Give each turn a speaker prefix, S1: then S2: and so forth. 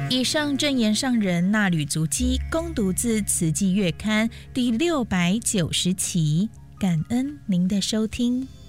S1: 以上正言上人纳履足迹，恭读自《慈济月刊》第690期，感恩您的收听。